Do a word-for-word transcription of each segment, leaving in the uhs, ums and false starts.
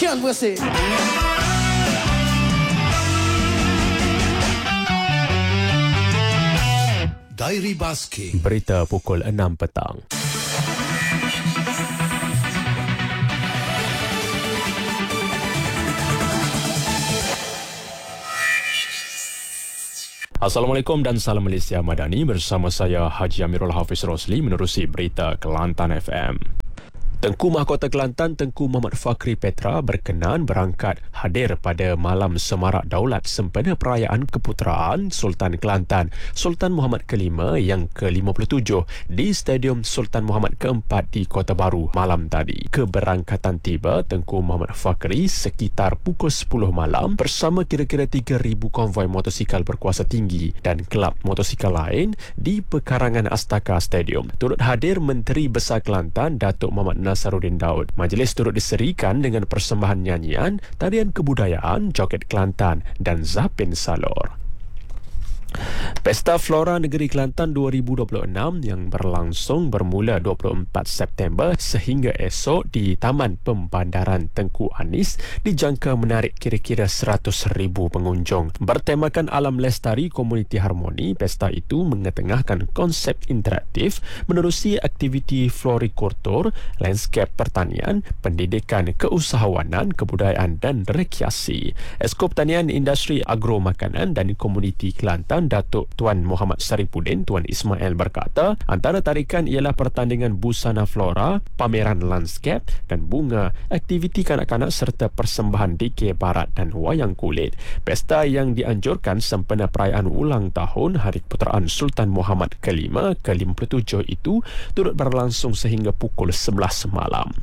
Kian Wese. Diary Basking. Berita pukul enam petang. Assalamualaikum dan salam Malaysia Madani, bersama saya Haji Amirul Hafiz Rosli menerusi berita Kelantan F M. Tengku Mahkota Kelantan Tengku Muhammad Fakri Petra berkenan berangkat hadir pada malam semarak daulat sempena perayaan keputeraan Sultan Kelantan Sultan Muhammad kelima yang ke lima puluh tujuh di Stadium Sultan Muhammad keempat di Kota Baru malam tadi. Keberangkatan tiba Tengku Muhammad Fakri sekitar pukul sepuluh malam bersama kira-kira tiga ribu konvoi motosikal berkuasa tinggi dan kelab motosikal lain di pekarangan Astaka Stadium. Turut hadir Menteri Besar Kelantan Datuk Muhammad Nasaruddin Daud. Majlis turut diserikan dengan persembahan nyanyian, tarian kebudayaan, joget Kelantan dan Zapin Salor. Pesta Flora Negeri Kelantan dua ribu dua puluh enam yang berlangsung bermula dua puluh empat September sehingga esok di Taman Pembandaran Tengku Anis dijangka menarik kira-kira seratus ribu pengunjung. Bertemakan alam lestari komuniti harmoni, pesta itu mengetengahkan konsep interaktif menerusi aktiviti florikultur, landscape pertanian, pendidikan, keusahawanan, kebudayaan dan rekreasi. Esko Pertanian, Industri Agro Makanan dan Komuniti Kelantan Datuk Tuan Muhammad Saripudin Tuan Ismail berkata, antara tarikan ialah pertandingan busana flora, pameran landscape dan bunga, aktiviti kanak-kanak serta persembahan dikir barat dan wayang kulit. Pesta yang dianjurkan sempena perayaan ulang tahun Hari Keputeraan Sultan Muhammad kelima ke lima puluh tujuh itu turut berlangsung sehingga pukul sebelas malam.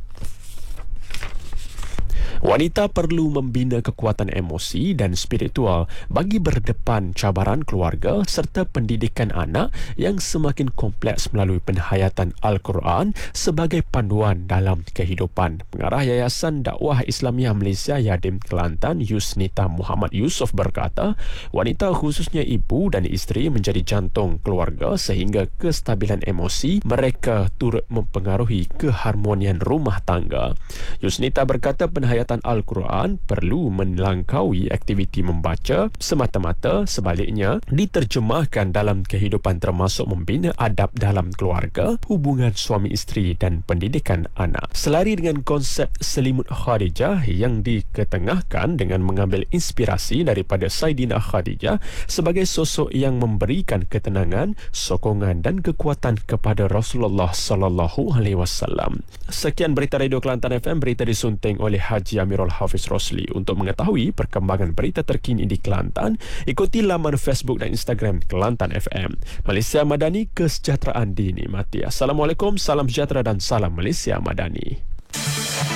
Wanita perlu membina kekuatan emosi dan spiritual bagi berdepan cabaran keluarga serta pendidikan anak yang semakin kompleks melalui penghayatan Al-Quran sebagai panduan dalam kehidupan. Pengarah Yayasan Dakwah Islamiah Malaysia Yadim Kelantan Yusnita Muhammad Yusof berkata, wanita khususnya ibu dan isteri menjadi jantung keluarga sehingga kestabilan emosi mereka turut mempengaruhi keharmonian rumah tangga. Yusnita berkata penghayatan Al-Quran perlu melangkaui aktiviti membaca semata-mata, sebaliknya diterjemahkan dalam kehidupan termasuk membina adab dalam keluarga, hubungan suami isteri dan pendidikan anak. Selari dengan konsep selimut Khadijah yang diketengahkan dengan mengambil inspirasi daripada Saidina Khadijah sebagai sosok yang memberikan ketenangan, sokongan dan kekuatan kepada Rasulullah sallallahu alaihi wasallam. Sekian berita Radio Kelantan F M, berita disunting oleh Haji Amirul Hafiz Rosli. Untuk mengetahui perkembangan berita terkini di Kelantan, ikuti laman Facebook dan Instagram Kelantan F M. Malaysia Madani, kesejahteraan dinikmati. Assalamualaikum, salam sejahtera dan salam Malaysia Madani.